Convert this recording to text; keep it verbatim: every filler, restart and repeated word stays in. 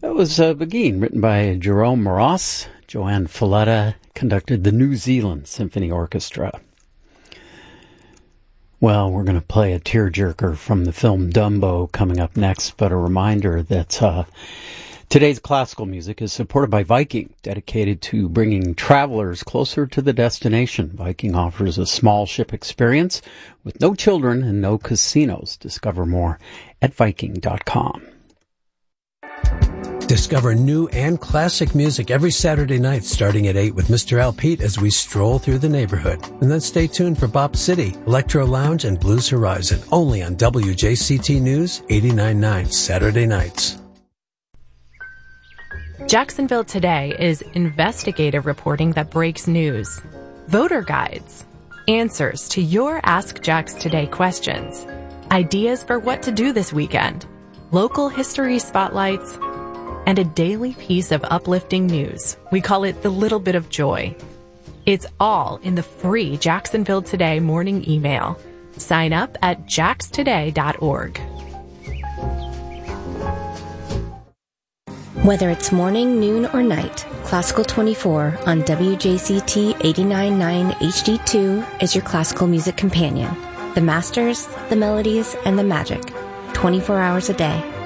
That was uh, Beguine, written by Jerome Moross. Joanne Falletta conducted the New Zealand Symphony Orchestra. Well, we're going to play a tearjerker from the film Dumbo coming up next, but a reminder that uh, today's classical music is supported by Viking, dedicated to bringing travelers closer to the destination. Viking offers a small ship experience with no children and no casinos. Discover more at Viking dot com. Discover new and classic music every Saturday night starting at eight with Mister Al Pete as we stroll through the neighborhood. And then stay tuned for Bop City, Electro Lounge, and Blues Horizon, only on W J C T News eighty-nine point nine Saturday nights. Jacksonville Today is investigative reporting that breaks news. Voter guides, answers to your Ask Jax Today questions, ideas for what to do this weekend, local history spotlights, and a daily piece of uplifting news. We call it the little bit of joy. It's all in the free Jacksonville Today morning email. Sign up at jax today dot org. Whether it's morning, noon, or night, Classical twenty-four on W J C T eighty-nine point nine H D two is your classical music companion. The masters, the melodies, and the magic, twenty-four hours a day.